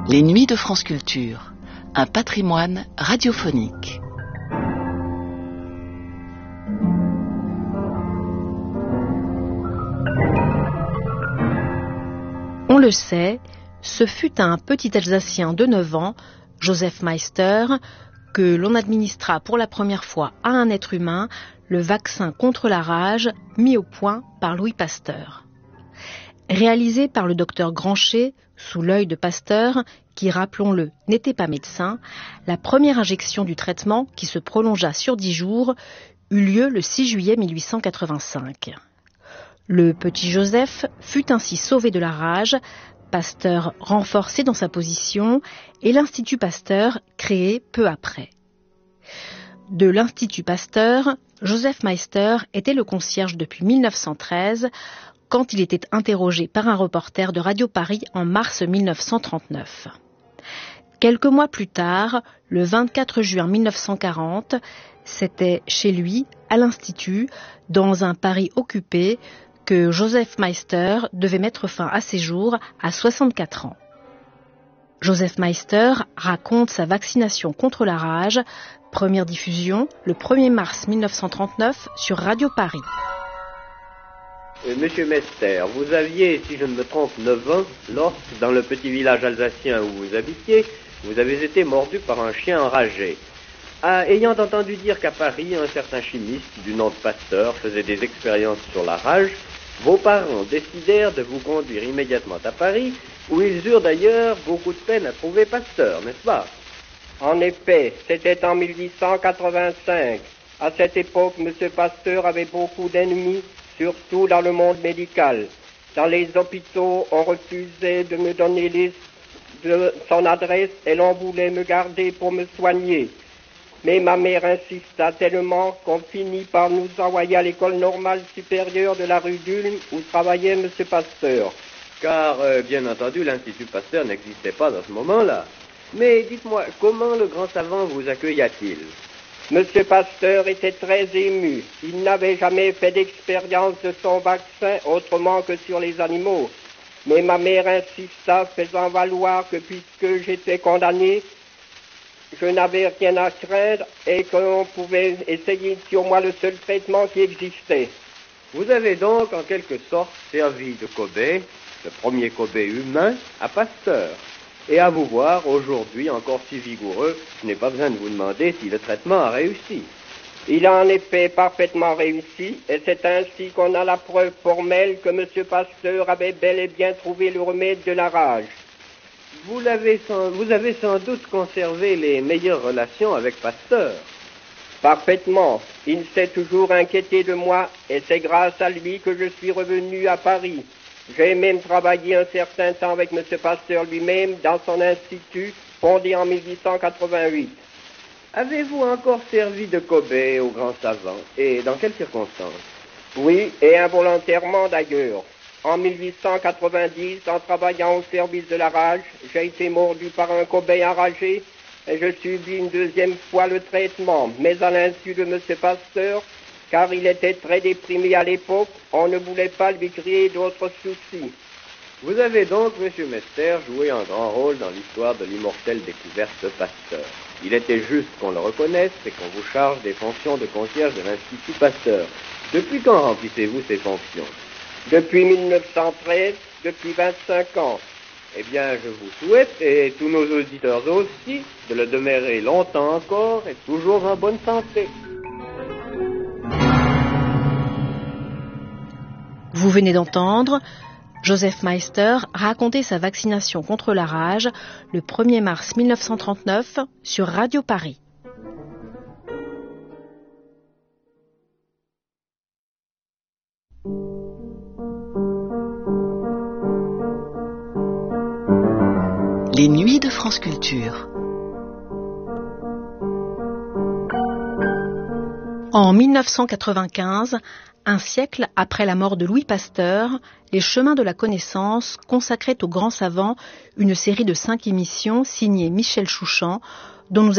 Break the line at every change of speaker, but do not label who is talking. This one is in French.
Les Nuits de France Culture, un patrimoine radiophonique.
On le sait, ce fut à un petit Alsacien de 9 ans, Joseph Meister, que l'on administra pour la première fois à un être humain le vaccin contre la rage mis au point par Louis Pasteur. Réalisé par le docteur Granchet, sous l'œil de Pasteur, qui, rappelons-le, n'était pas médecin, la première injection du traitement, qui se prolongea sur 10 jours, eut lieu le 6 juillet 1885. Le petit Joseph fut ainsi sauvé de la rage, Pasteur renforcé dans sa position et l'Institut Pasteur créé peu après. De l'Institut Pasteur, Joseph Meister était le concierge depuis 1913, quand il était interrogé par un reporter de Radio Paris en mars 1939. Quelques mois plus tard, le 24 juin 1940, c'était chez lui, à l'Institut, dans un Paris occupé, que Joseph Meister devait mettre fin à ses jours à 64 ans. Joseph Meister raconte sa vaccination contre la rage, première diffusion le 1er mars 1939 sur Radio Paris.
Monsieur Meister, vous aviez, si je ne me trompe, 9 ans, lorsque, dans le petit village alsacien où vous habitiez, vous avez été mordu par un chien enragé. Ayant entendu dire qu'à Paris, un certain chimiste du nom de Pasteur faisait des expériences sur la rage, vos parents décidèrent de vous conduire immédiatement à Paris, où ils eurent d'ailleurs beaucoup de peine à trouver Pasteur, n'est-ce pas?
En effet, c'était en 1885. À cette époque, M. Pasteur avait beaucoup d'ennemis, surtout dans le monde médical. Dans les hôpitaux, on refusait de me donner son adresse et l'on voulait me garder pour me soigner. Mais ma mère insista tellement qu'on finit par nous envoyer à l'école normale supérieure de la rue d'Ulm où travaillait M. Pasteur.
Car, bien entendu, l'Institut Pasteur n'existait pas dans ce moment-là. Mais dites-moi, comment le grand savant vous accueilla-t-il?
M. Pasteur était très ému. Il n'avait jamais fait d'expérience de son vaccin autrement que sur les animaux. Mais ma mère insista, faisant valoir que puisque j'étais condamné, je n'avais rien à craindre et qu'on pouvait essayer sur moi le seul traitement qui existait.
Vous avez donc en quelque sorte servi de cobaye, le premier cobaye humain, à Pasteur. Et à vous voir aujourd'hui encore si vigoureux, je n'ai pas besoin de vous demander si le traitement a réussi.
Il a en effet parfaitement réussi et c'est ainsi qu'on a la preuve formelle que M. Pasteur avait bel et bien trouvé le remède de la rage.
Vous avez sans doute conservé les meilleures relations avec Pasteur.
Parfaitement. Il s'est toujours inquiété de moi et c'est grâce à lui que je suis revenu à Paris. J'ai même travaillé un certain temps avec M. Pasteur lui-même dans son institut fondé en 1888.
Avez-vous encore servi de cobaye au grand savant et dans quelles circonstances?
Oui, et involontairement d'ailleurs. En 1890, en travaillant au service de la rage, j'ai été mordu par un cobaye enragé et je subis une deuxième fois le traitement, mais à l'insu de M. Pasteur, car il était très déprimé à l'époque, on ne voulait pas lui créer d'autres soucis.
Vous avez donc, M. Meister, joué un grand rôle dans l'histoire de l'immortelle découverte de Pasteur. Il était juste qu'on le reconnaisse et qu'on vous charge des fonctions de concierge de l'Institut Pasteur. Depuis quand remplissez-vous ces fonctions?
Depuis 1913, depuis 25 ans.
Eh bien, je vous souhaite, et tous nos auditeurs aussi, de le demeurer longtemps encore et toujours en bonne santé.
Vous venez d'entendre Joseph Meister raconter sa vaccination contre la rage le 1er mars 1939 sur Radio Paris.
Les Nuits de France Culture.
En 1995, un siècle après la mort de Louis Pasteur, les Chemins de la Connaissance consacraient au grand savant une série de 5 émissions signées Michel Chouchan, dont nous